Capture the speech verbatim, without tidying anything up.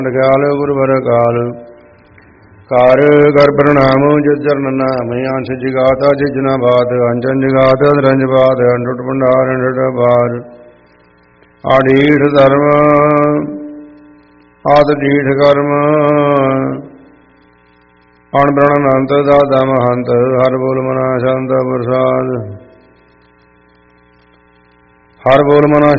ਕਾਲ ਗੁਰਵਰ ਕਾਲ ਕਾਰ ਕਰ ਪ੍ਰਣਾਮ ਜਿਸ ਚਰਨ ਨਾਮ ਅੰਸ਼ ਜਗਾਤਾ ਜਿਜਨਾ ਬਾਤ ਅੰਜਨ ਜਗਾਤ ਰੰਜ ਬਾਤ ਅੰਡੁਟ ਭੰਡਾਰ ਅੰਡਟ ਬਾਰ ਆਡੀਠ ਧਰਮ ਆਦ ਡੀਠ ਕਰਮ ਅਣ ਬ੍ਰਣ ਅਨੰਤ ਦਾਤਾ ਮਹੰਤ ਹਰ ਬੋਲ ਮਨਾ ਸ਼ਾਂਤ ਪ੍ਰਸਾਦ ਹਰ ਬੋਲ ਮਨਾ